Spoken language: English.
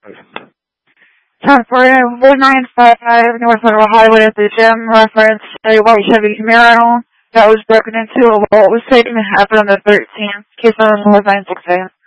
10 for 1955 North Federal Highway at the gym. Reference a white Chevy Camaro that was broken into. What was taken happened on the 13th. Case number 968.